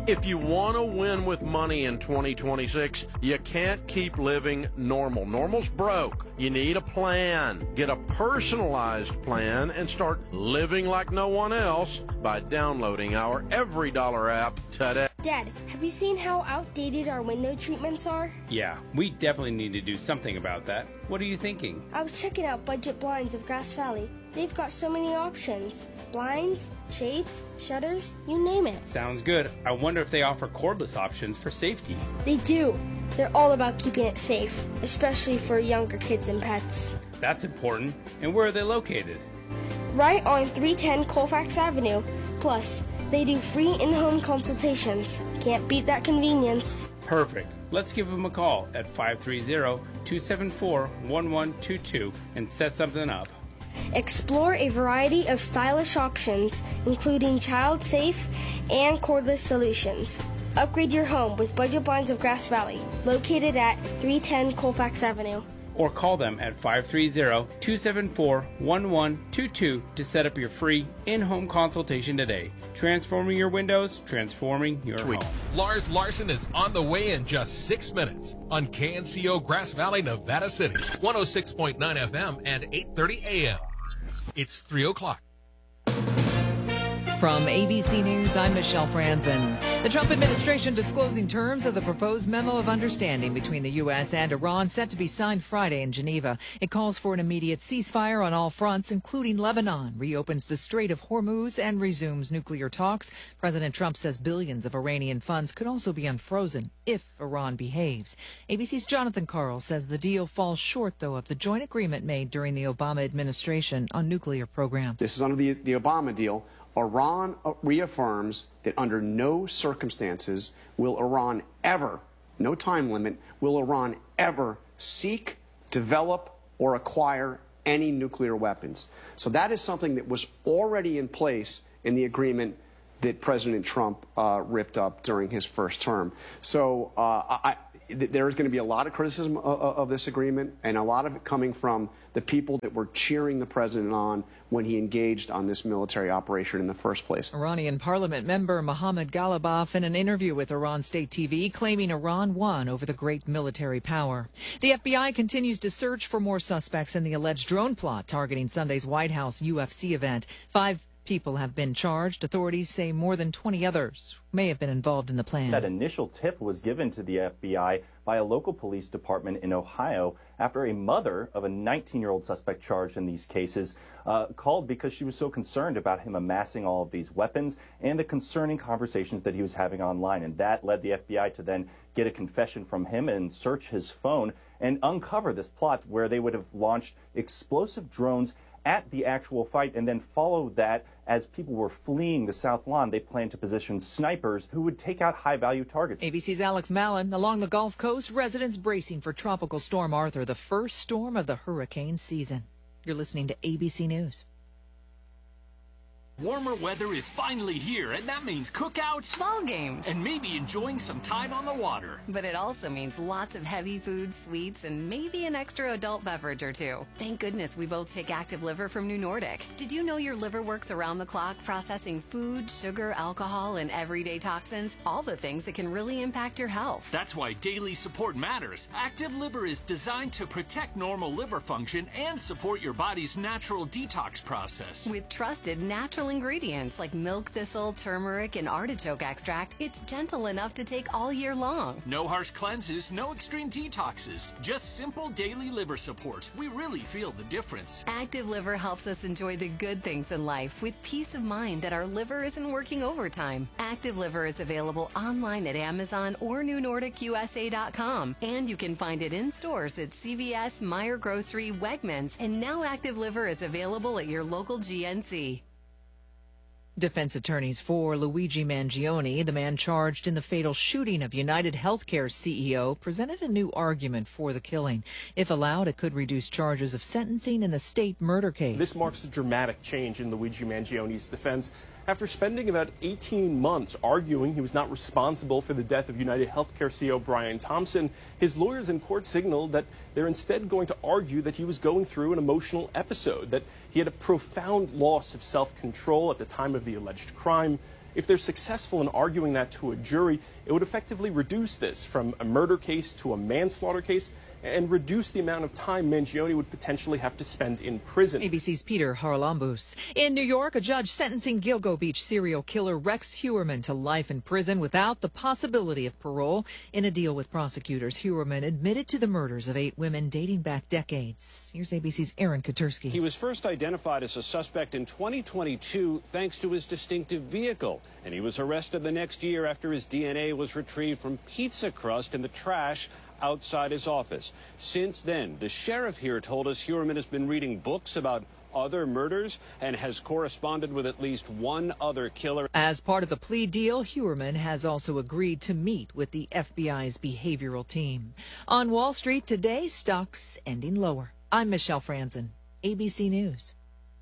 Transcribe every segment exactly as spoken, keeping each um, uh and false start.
If you want to win with money in twenty twenty-six, you can't keep living normal. Normal's broke. You need a plan. Get a personalized plan and start living like no one else by downloading our Every Dollar app today. Dad, have you seen how outdated our window treatments are? Yeah, we definitely need to do something about that. What are you thinking? I was checking out Budget Blinds of Grass Valley. They've got so many options. Blinds, shades, shutters, you name it. Sounds good. I wonder if they offer cordless options for safety. They do. They're all about keeping it safe, especially for younger kids and pets. That's important. And where are they located? Right on three ten Colfax Avenue. Plus, they do free in-home consultations. Can't beat that convenience. Perfect. Let's give them a call at five three zero, two seven four, one one two two and set something up. Explore a variety of stylish options, including child-safe and cordless solutions. Upgrade your home with Budget Blinds of Grass Valley, located at three ten Colfax Avenue. Or call them at five three zero, two seven four, one one two two to set up your free in-home consultation today. Transforming your windows, transforming your Tweet. home. Lars Larson is on the way in just six minutes on K N C O Grass Valley, Nevada City, one oh six point nine F M and eight thirty A M. It's three o'clock. From A B C News, I'm Michelle Franzen. The Trump administration disclosing terms of the proposed memo of understanding between the U S and Iran set to be signed Friday in Geneva. It calls for an immediate ceasefire on all fronts, including Lebanon, reopens the Strait of Hormuz, and resumes nuclear talks. President Trump says billions of Iranian funds could also be unfrozen if Iran behaves. A B C's Jonathan Karl says the deal falls short, though, of the joint agreement made during the Obama administration on nuclear program. This is under the, the Obama deal. Iran reaffirms that under no circumstances will Iran ever, no time limit, will Iran ever seek, develop, or acquire any nuclear weapons. So that is something that was already in place in the agreement that President Trump uh, ripped up during his first term. So uh, I, there is going to be a lot of criticism of, of this agreement, and a lot of it coming from the people that were cheering the president on when he engaged on this military operation in the first place. Iranian parliament member Mohammad Ghalibaf in an interview with Iran State T V claiming Iran won over the great military power. The F B I continues to search for more suspects in the alleged drone plot targeting Sunday's White House U F C event. Five people have been charged. Authorities say more than twenty others may have been involved in the plan. That initial tip was given to the F B I by a local police department in Ohio after a mother of a nineteen-year-old suspect charged in these cases uh, called because she was so concerned about him amassing all of these weapons and the concerning conversations that he was having online. And that led the F B I to then get a confession from him and search his phone and uncover this plot where they would have launched explosive drones at the actual fight and then follow that as people were fleeing the South Lawn. They planned to position snipers who would take out high-value targets. A B C's Alex Mallon. Along the Gulf Coast, residents bracing for Tropical Storm Arthur, the first storm of the hurricane season. You're listening to A B C News. Warmer weather is finally here, and that means cookouts, ball games, and maybe enjoying some time on the water. But it also means lots of heavy food, sweets, and maybe an extra adult beverage or two. Thank goodness we both take Active Liver from New Nordic. Did you know your liver works around the clock, processing food, sugar, alcohol, and everyday toxins? All the things that can really impact your health. That's why daily support matters. Active Liver is designed to protect normal liver function and support your body's natural detox process. With trusted natural ingredients like milk thistle, turmeric, and artichoke extract, it's gentle enough to take all year long. No harsh cleanses, no extreme detoxes, just simple daily liver support. We really feel the difference. Active Liver helps us enjoy the good things in life with peace of mind that our liver isn't working overtime. Active Liver is available online at Amazon or New Nordic U S A dot com, and you can find it in stores at C V S, Meijer Grocery, Wegmans, and now Active Liver is available at your local G N C. Defense attorneys for Luigi Mangione, the man charged in the fatal shooting of United Healthcare C E O, presented a new argument for the killing. If allowed, it could reduce charges of sentencing in the state murder case. This marks a dramatic change in Luigi Mangione's defense. After spending about eighteen months arguing he was not responsible for the death of United Healthcare C E O Brian Thompson, his lawyers in court signaled that they're instead going to argue that he was going through an emotional episode, that he had a profound loss of self-control at the time of the alleged crime, If they're successful in arguing that to a jury, it would effectively reduce this from a murder case to a manslaughter case and reduce the amount of time Mangione would potentially have to spend in prison. A B C's Peter Haralambous. In New York, a judge sentencing Gilgo Beach serial killer Rex Heuermann to life in prison without the possibility of parole. In a deal with prosecutors, Heuermann admitted to the murders of eight women dating back decades. Here's A B C's Aaron Katursky. He was first identified as a suspect in twenty twenty-two thanks to his distinctive vehicle, and he was arrested the next year after his D N A was retrieved from pizza crust in the trash outside his office. Since then, the sheriff here told us Heuermann has been reading books about other murders and has corresponded with at least one other killer. As part of the plea deal, Heuermann has also agreed to meet with the F B I's behavioral team. On Wall Street today, stocks ending lower. I'm Michelle Franzen, A B C News.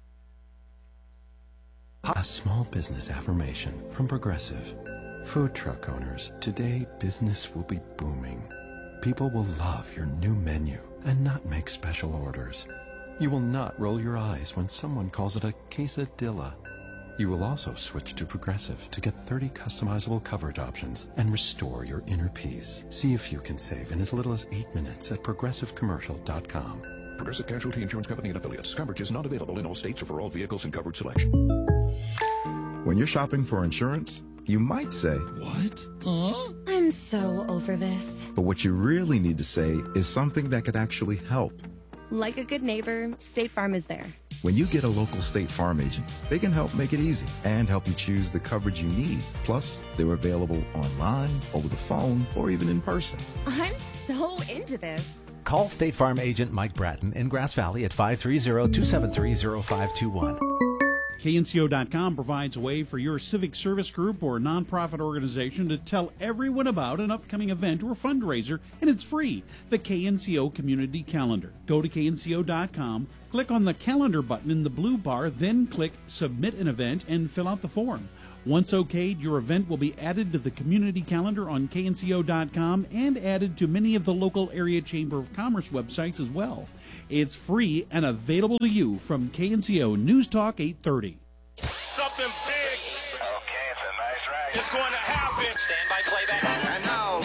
A small business affirmation from Progressive. Food truck owners, today business will be booming. People will love your new menu and not make special orders. You will not roll your eyes when someone calls it a quesadilla. You will also switch to Progressive to get thirty customizable coverage options and restore your inner peace. See if you can save in as little as eight minutes at progressive commercial dot com. Progressive Casualty Insurance Company and Affiliates. Coverage is not available in all states or for all vehicles and coverage selection. When you're shopping for insurance, you might say, "What? Huh?" I'm so over this. But what you really need to say is something that could actually help. Like a good neighbor, State Farm is there. When you get a local State Farm agent, they can help make it easy and help you choose the coverage you need. Plus, they're available online, over the phone, or even in person. I'm so into this. Call State Farm agent Mike Bratton in Grass Valley at five three zero, two seven three, zero five two one. K N C O dot com provides a way for your civic service group or nonprofit organization to tell everyone about an upcoming event or fundraiser, and it's free. The K N C O Community Calendar. Go to K N C O dot com, click on the calendar button in the blue bar, then click Submit an Event and fill out the form. Once okayed, your event will be added to the community calendar on K N C O dot com and added to many of the local area Chamber of Commerce websites as well. It's free and available to you from K N C O News Talk eight thirty. Something big. Okay, it's a nice ride. It's going to happen. Stand by playback. And now,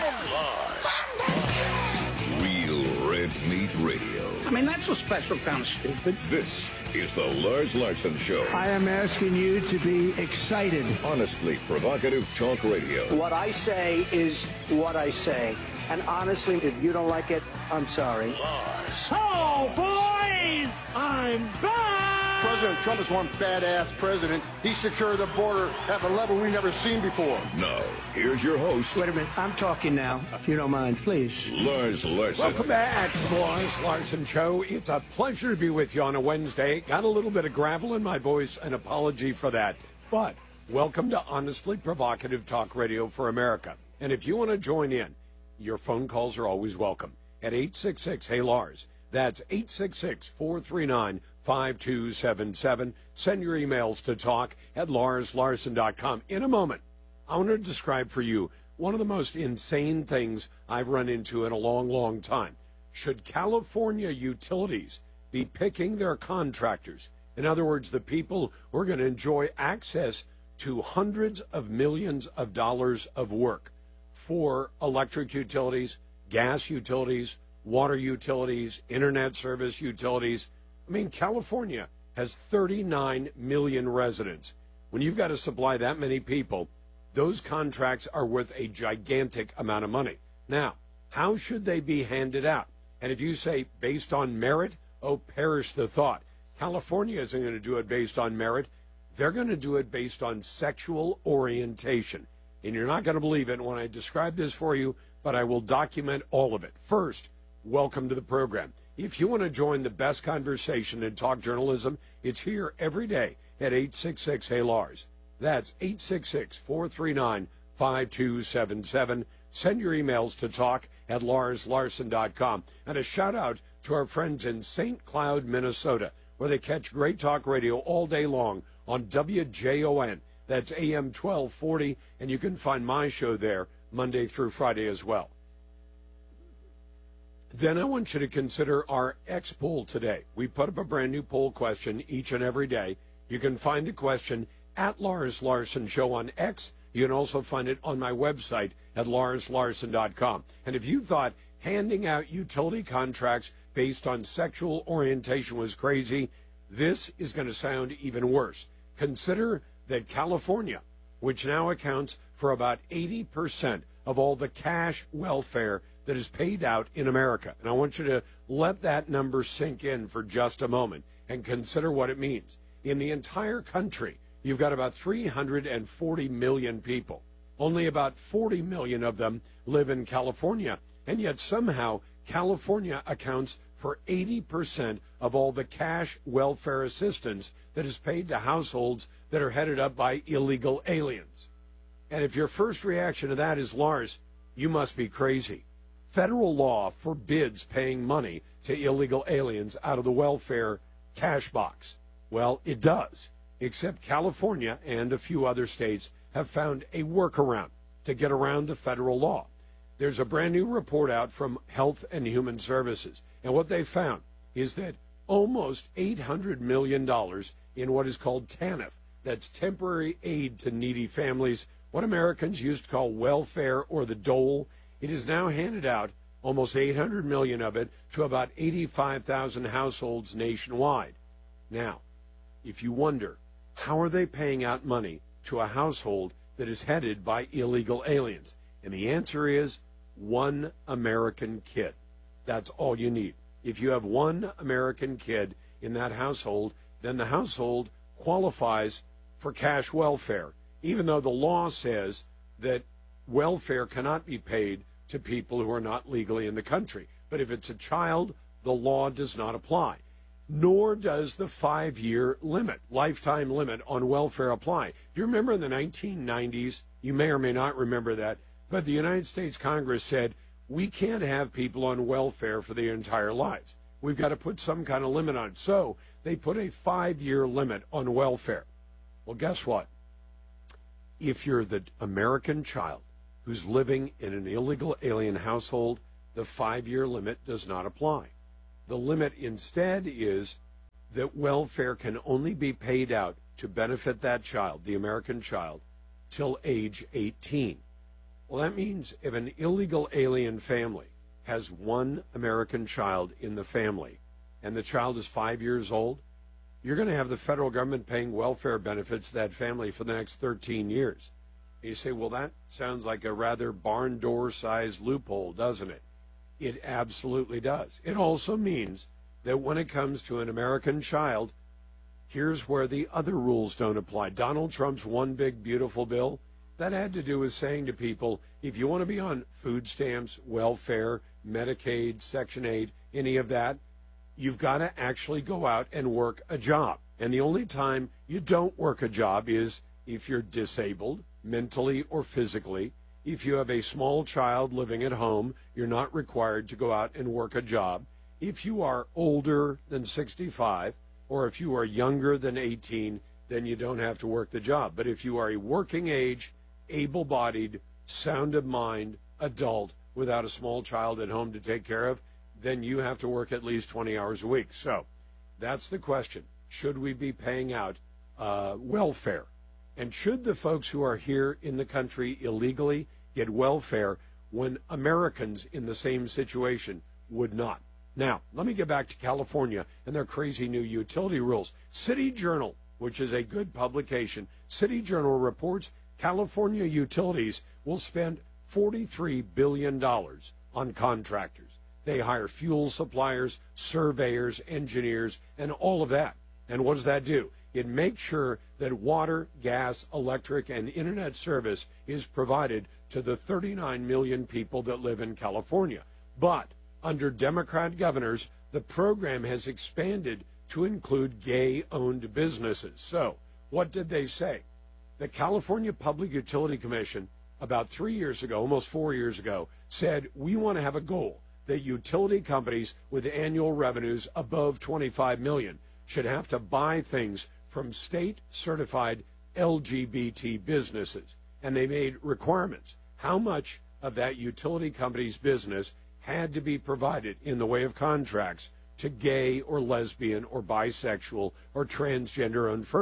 Lars. Real Red Meat Radio. I mean, that's a special kind of stupid. This is the Lars Larson Show. I am asking you to be excited. Honestly provocative talk radio. What I say is what I say. And honestly, if you don't like it, I'm sorry. Lars. Oh, boys! I'm back! President Trump is one badass president. He secured the border at a level we've never seen before. Now, here's your host. Wait a minute. I'm talking now, if you don't mind, please. Lars Larson. Welcome back to the Lars Larson Show. It's a pleasure to be with you on a Wednesday. Got a little bit of gravel in my voice, an apology for that. But welcome to Honestly Provocative Talk Radio for America. And if you want to join in, your phone calls are always welcome at eight six six, hey Lars. That's eight six six, four three nine, five two seven seven. Send your emails to talk at lars larson dot com. In a moment, I want to describe for you one of the most insane things I've run into in a long, long time. Should California utilities be picking their contractors, in other words, the people who are going to enjoy access to hundreds of millions of dollars of work for electric utilities, gas utilities, water utilities, internet service utilities? I mean, California has thirty-nine million residents. When you've got to supply that many people, those contracts are worth a gigantic amount of money. Now, how should they be handed out? And if you say based on merit, oh, perish the thought. California isn't going to do it based on merit. They're going to do it based on sexual orientation. And you're not going to believe it when I describe this for you, but I will document all of it. First, welcome to the program. If you want to join the best conversation in talk journalism, it's here every day at eight six six, hey Lars. That's eight six six, four three nine, five two seven seven. Send your emails to talk at lars larson dot com. And a shout out to our friends in Saint Cloud, Minnesota, where they catch great talk radio all day long on W J O N. That's A M twelve forty, and you can find my show there Monday through Friday as well. Then I want you to consider our X poll today. We put up a brand new poll question each and every day. You can find the question at Lars Larson Show on X. You can also find it on my website at lars larson dot com. And if you thought handing out utility contracts based on sexual orientation was crazy, this is going to sound even worse. Consider that California, which now accounts for about eighty percent of all the cash welfare that is paid out in America. And I want you to let that number sink in for just a moment and consider what it means. In the entire country, you've got about three hundred forty million people. Only about forty million of them live in California, and yet somehow California accounts for eighty percent of all the cash welfare assistance that is paid to households that are headed up by illegal aliens. And if your first reaction to that is, Lars, you must be crazy. Federal law forbids paying money to illegal aliens out of the welfare cash box. Well, it does, except California and a few other states have found a workaround to get around the federal law. There's a brand new report out from Health and Human Services, and what they found is that almost eight hundred million dollars in what is called TANF, that's temporary aid to needy families, what Americans used to call welfare or the dole, it is now handed out, almost eight hundred million dollars of it, to about eighty-five thousand households nationwide. Now, if you wonder, how are they paying out money to a household that is headed by illegal aliens? And the answer is one American kid. That's all you need. If you have one American kid in that household, then the household qualifies for cash welfare, even though the law says that welfare cannot be paid to people who are not legally in the country. But if it's a child, the law does not apply. Nor does the five-year limit, lifetime limit on welfare apply. Do you remember in the nineteen nineties, you may or may not remember that, but the United States Congress said, we can't have people on welfare for their entire lives. We've got to put some kind of limit on it. So they put a five-year limit on welfare. Well, guess what? If you're the American child who's living in an illegal alien household, the five-year limit does not apply. The limit instead is that welfare can only be paid out to benefit that child, the American child, till age eighteen. Well, that means if an illegal alien family has one American child in the family and the child is five years old, you're going to have the federal government paying welfare benefits to that family for the next thirteen years. And you say, well, that sounds like a rather barn door-sized loophole, doesn't it? It absolutely does. It also means that when it comes to an American child, here's where the other rules don't apply. Donald Trump's one big beautiful bill, that had to do with saying to people, if you want to be on food stamps, welfare, Medicaid, Section eight, any of that, you've got to actually go out and work a job. And the only time you don't work a job is if you're disabled, mentally or physically. If you have a small child living at home, you're not required to go out and work a job. If you are older than sixty-five, or if you are younger than eighteen, then you don't have to work the job. But if you are a working age, able-bodied, sound of mind, adult, without a small child at home to take care of, then you have to work at least twenty hours a week. So that's the question. Should we be paying out uh, welfare? And should the folks who are here in the country illegally get welfare when Americans in the same situation would not? Now, let me get back to California and their crazy new utility rules. City Journal, which is a good publication, City Journal reports California utilities will spend forty-three billion dollars on contractors. They hire fuel suppliers, surveyors, engineers, and all of that. And what does that do? It makes sure that water, gas, electric, and internet service is provided to the thirty-nine million people that live in California. But under Democrat governors, the program has expanded to include gay-owned businesses. So what did they say? The California Public Utility Commission, about three years ago, almost four years ago, said we want to have a goal that utility companies with annual revenues above twenty-five million dollars should have to buy things from state-certified L G B T businesses. And they made requirements. How much of that utility company's business had to be provided in the way of contracts to gay or lesbian or bisexual or transgender-owned firms.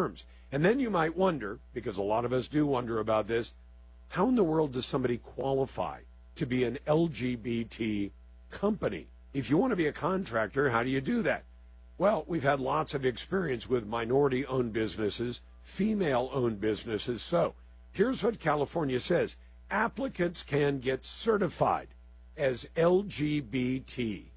And then you might wonder, because a lot of us do wonder about this, how in the world does somebody qualify to be an L G B T company? If you want to be a contractor, how do you do that? Well, we've had lots of experience with minority-owned businesses, female-owned businesses. So here's what California says. Applicants can get certified as L G B T.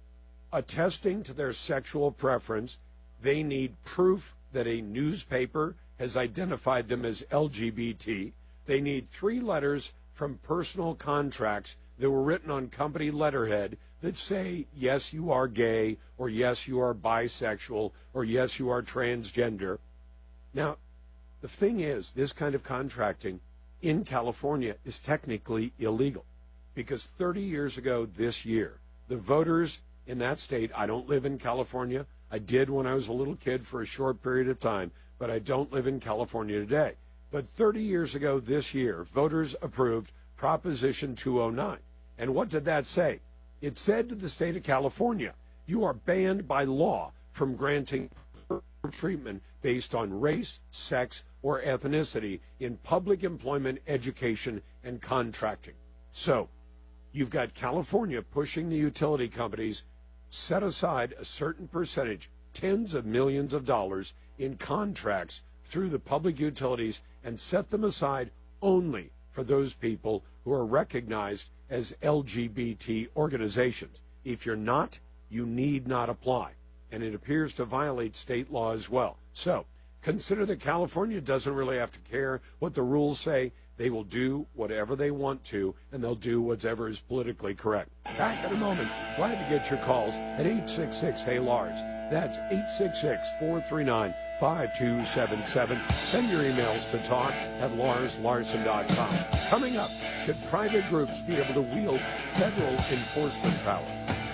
Attesting to their sexual preference, they need proof that a newspaper has identified them as L G B T. They need three letters from personal contracts that were written on company letterhead that say, yes, you are gay, or yes, you are bisexual, or yes, you are transgender. Now, the thing is, this kind of contracting in California is technically illegal because thirty years ago this year, the voters in that state, I don't live in California. I did when I was a little kid for a short period of time, but I don't live in California today. But thirty years ago this year, voters approved Proposition two oh nine. And what did that say? It said to the state of California, you are banned by law from granting treatment based on race, sex, or ethnicity in public employment, education, and contracting. So you've got California pushing the utility companies set aside a certain percentage, tens of millions of dollars in contracts through the public utilities and set them aside only for those people who are recognized as L G B T organizations. If you're not, you need not apply. And it appears to violate state law as well. So consider that California doesn't really have to care what the rules say. They will do whatever they want to, and they'll do whatever is politically correct. Back in a moment. Glad to get your calls at eight six six, hey Lars. That's eight six six, four three nine, five two seven seven. Send your emails to talk at lars larson dot com. Coming up, should private groups be able to wield federal enforcement power?